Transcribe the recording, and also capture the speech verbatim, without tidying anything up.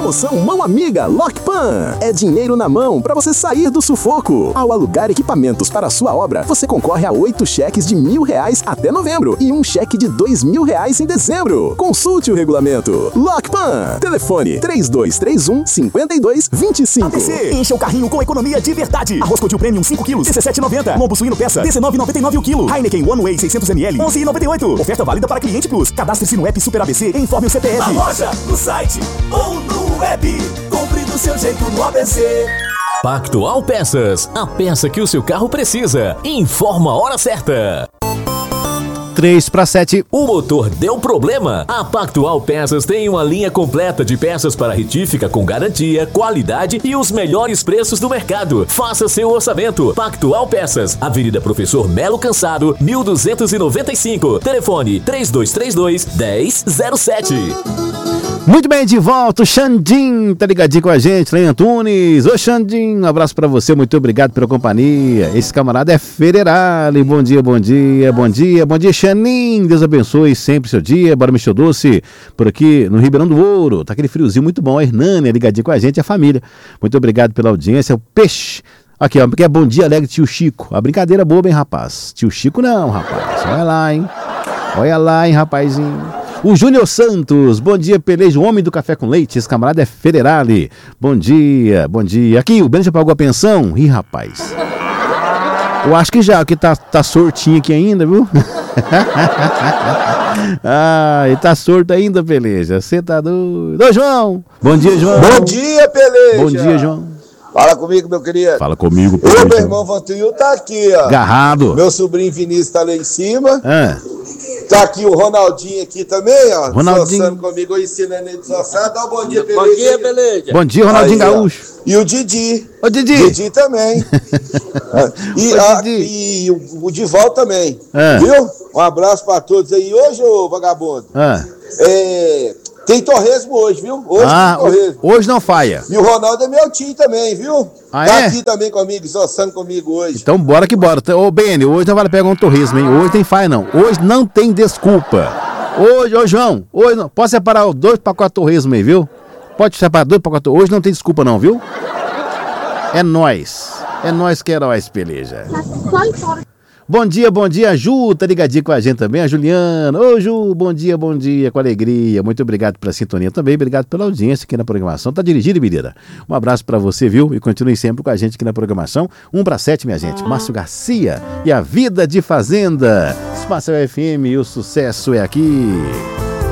Promoção Mão Amiga Lockpan. É dinheiro na mão para você sair do sufoco. Ao alugar equipamentos para a sua obra, você concorre a oito cheques de mil reais até novembro e um cheque de dois mil reais em dezembro. Consulte o regulamento. Lockpan. Telefone três dois três um, cinco dois dois cinco. A B C, encha o carrinho com economia de verdade. Arroz Coutil Premium cinco quilos, dezessete reais e noventa centavos. Lombo suíno peça, dezenove reais e noventa e nove centavos o quilo. Heineken One Way seiscentos mililitros, onze reais e noventa e oito centavos. Oferta válida para Cliente Plus. Cadastre-se no app Super A B C e informe o C P F. Na loja, no site ou no web. Compre do seu jeito no A B C. Pactual Peças, a peça que o seu carro precisa. Informa a hora certa. três para sete. O motor deu problema? A Pactual Peças tem uma linha completa de peças para retífica com garantia, qualidade e os melhores preços do mercado. Faça seu orçamento. Pactual Peças, Avenida Professor Melo Cansado, mil duzentos e noventa e cinco. Telefone três dois três dois, dez zero sete. Muito bem, de volta, o Xandim tá ligadinho com a gente, Lê Antunes. Ô Xandim, um abraço pra você, muito obrigado pela companhia. Esse camarada é Federale, bom dia, bom dia, bom dia, bom dia, Xanin. Deus abençoe sempre seu dia. Bora mexer o doce por aqui no Ribeirão do Ouro. Tá aquele friozinho muito bom. A Hernânia ligadinho com a gente, a família. Muito obrigado pela audiência. O Peixe. Aqui, ó, porque é bom dia alegre, tio Chico. A brincadeira boba, hein, rapaz? Tio Chico não, rapaz. Olha lá, hein? Olha lá, hein, rapazinho. O Júnior Santos, bom dia, Pelejo, homem do café com leite, esse camarada é Federale. Bom dia, bom dia. Aqui, o Ben já pagou a pensão? Ih, rapaz. Eu acho que já, porque tá, tá sortinho aqui ainda, viu? Ah, ele tá sorto ainda, Peleja. Você tá doido. Ô, João. Bom dia, João. Bom dia, Peleja. Bom dia, João. Fala comigo, meu querido. Fala comigo, Peleja. Ô, meu irmão Vantuil tá aqui, ó. Agarrado. Meu sobrinho Vinícius tá lá em cima. Ah. Tá aqui o Ronaldinho aqui também, ó. Ronaldinho. Sossando comigo, eu ensinando ele de sossar. Dá um bom dia, Peleja. Bom dia, Peleja. Bom dia, Ronaldinho Aí, Gaúcho. E o Didi. Ô, Didi. Didi também. e, Ô, a, Didi. e o, o Dival também. Ah. Viu? Um abraço pra todos aí. Hoje, ô vagabundo. Ah. É, tem torresmo hoje, viu? Hoje Ah, tem torresmo. hoje não falha. E o Ronaldo é meu tio também, viu? Ah, tá é? aqui também comigo, sossando comigo hoje. Então bora que bora. Ô, Beni, hoje não vale pegar um torresmo, hein? Hoje tem falha, não. Hoje não tem desculpa. Hoje, ô João, hoje não. Pode separar dois pacotes de torresmo aí, viu? Pode separar dois pacotes. Hoje não tem desculpa, não, viu? É nóis. É nóis que é nóis, Peleja. Bom dia, bom dia, Ju, tá ligadinho com a gente também, a Juliana. Ô, Ju, bom dia, bom dia, com alegria. Muito obrigado pela sintonia também, obrigado pela audiência aqui na programação. Tá dirigido, menina? Um abraço pra você, viu? E continue sempre com a gente aqui na programação. um para sete, minha gente. Márcio Garcia e a Vida de Fazenda. Espaço F M e o sucesso é aqui.